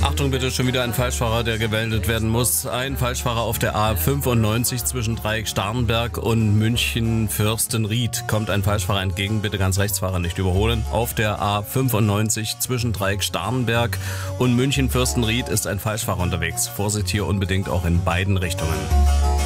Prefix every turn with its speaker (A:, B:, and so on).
A: Achtung bitte, schon wieder ein Falschfahrer, der gemeldet werden muss. Ein Falschfahrer auf der A95 zwischen Dreieck Starnberg und München Fürstenried. Kommt ein Falschfahrer entgegen, bitte ganz rechts fahren, nicht überholen. Auf der A95 zwischen Dreieck Starnberg und München Fürstenried ist ein Falschfahrer unterwegs. Vorsicht hier unbedingt auch in beiden Richtungen.